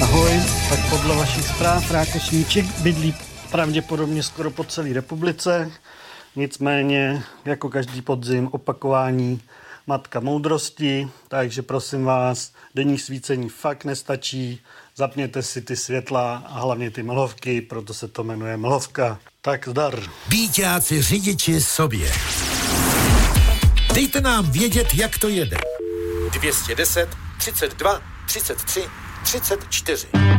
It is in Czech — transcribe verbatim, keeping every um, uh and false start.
Ahoj, tak podle vašich zpráv rákosníček bydlí pravděpodobně skoro po celé republice. Nicméně, jako každý podzim, opakování matka moudrosti, takže prosím vás, denní svícení fakt nestačí, zapněte si ty světla a hlavně ty mlhovky, proto se to jmenuje mlhovka. Tak zdar. Bíťáci řidiči sobě. Dejte nám vědět, jak to jede. dvě stě deset, třicet dva, třicet tři, třicet čtyři.